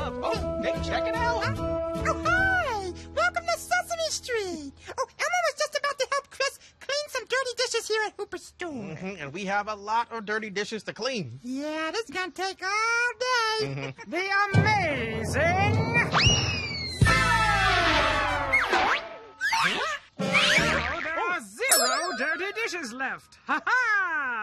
Hey, check it out. Oh, hi! Welcome to Sesame Street. Oh, Elmo was just about to help Chris clean some dirty dishes here at Hooper's store. And we have a lot of dirty dishes to clean. Yeah, this is gonna take all day. The amazing... There are 0 dirty dishes left. Ha-ha!